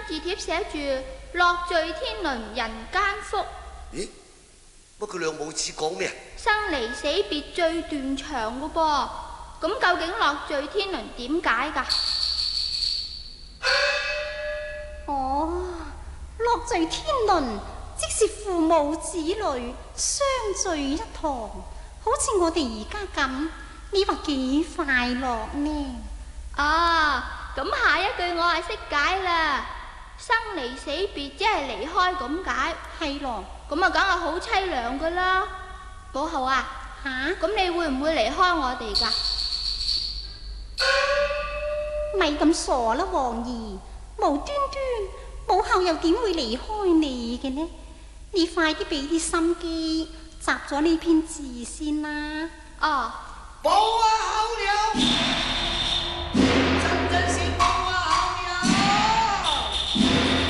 字帖寫住樂聚天倫人間福。 咦？乜佢兩母子講咩啊？ 生離死別最斷腸噶噃，咁究竟樂聚天倫點解噶？ 哦，樂聚天倫即是父母子女相聚一堂，好似我哋而家咁，你話幾快樂呢？ 啊，咁下一句我係識解啦，生離死別即係離開咁解。 係咯， 咁啊梗係好凄涼噶啦。寶后啊，咁你會唔會離開我哋噶？ 咪咁傻啦，王兒，無端端母后又點會離開你嘅呢？你快啲俾啲心機集咗呢篇字先啦。 哦， 冇啊，好了。